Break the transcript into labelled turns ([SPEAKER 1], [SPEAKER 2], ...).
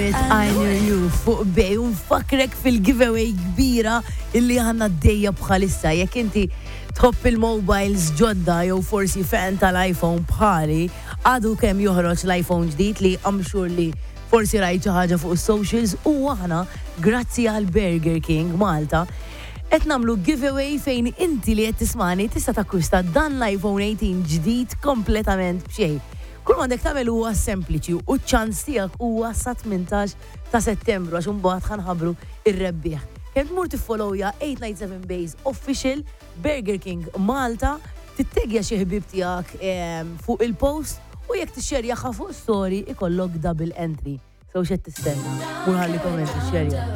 [SPEAKER 1] It I Knew You fuq bej unfakrek fil-giveaway kbira illi ħanna d-dejja bħalissa. Jekk inti tħobb il-mobiles ġodda jew forsi fan tal-iPhone bħali, għadu kemm joħroġ l-iPhone ġdid li I'm sure li forsi rajt xi ħaġa fuq is-socials u aħna grazzi għal Burger King Malta qed nagħmlu giveaway fejn inti li qed tismani tista' takkwista dan l-iPhone 18 ġdid kompletament b'xejn. Kull għandek tagħmel huwa sempliċi u ċ-ċans tiegħek huwa sa 18 ta' Settembru għax imbagħad ħanħabbru ir-rebbieħ. Kemm tmur tiffollowja 897 Base Official Burger King Malta, tittegja xi ħbieb tiegħek fuq il-post u jekk tixxerjaħha fuq story ikollok double entry. So x'qed tistenna? Mur ħalli komment tixxerja.